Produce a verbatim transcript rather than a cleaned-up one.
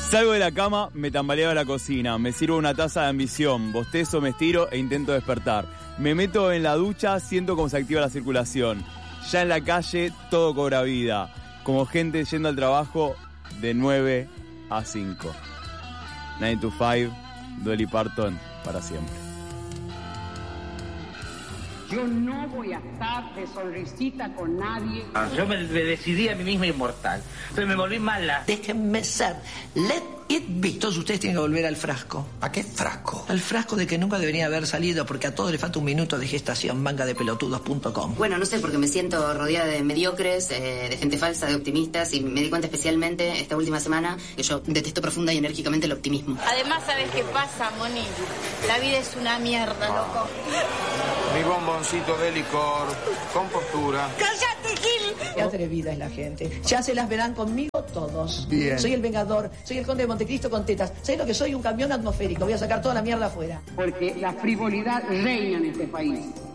Salgo de la cama, me tambaleo a la cocina, me sirvo una taza de ambición, bostezo, me estiro e intento despertar. Me meto en la ducha, siento cómo se activa la circulación. Ya en la calle todo cobra vida, como gente yendo al trabajo de nueve a cinco. nueve to cinco, Dolly Parton, para siempre. Yo no voy a estar de sonrisita con nadie. Ah, yo me, me decidí a mí misma inmortal. Entonces me volví mala. Déjenme ser. Let it be. Todos ustedes tienen que volver al frasco. ¿A qué frasco? Al frasco de que nunca debería haber salido porque a todo le falta un minuto de gestación. Manga de pelotudos punto com. Bueno, no sé, porque me siento rodeada de mediocres, eh, de gente falsa, de optimistas, y me di cuenta especialmente esta última semana que yo detesto profunda y enérgicamente el optimismo. Además, ¿sabes qué pasa, Moni? La vida es una mierda, loco. Mi bomboncito de licor, con postura. ¡Cállate, Gil! Qué atrevida es la gente. Ya se las verán conmigo todos. Bien. Soy el Vengador, soy el Conde de Montecristo con tetas. ¿Sabes lo que soy? Un camión atmosférico. Voy a sacar toda la mierda afuera. Porque la frivolidad reina en este país.